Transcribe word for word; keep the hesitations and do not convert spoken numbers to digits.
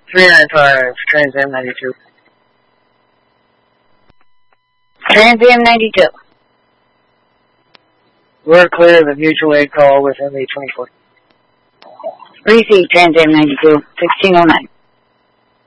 three nine five, Trans Am ninety-two. Trans Am ninety-two. We're clear of the mutual aid call with M E twenty-four. Receive Trans Am ninety-two, sixteen oh nine.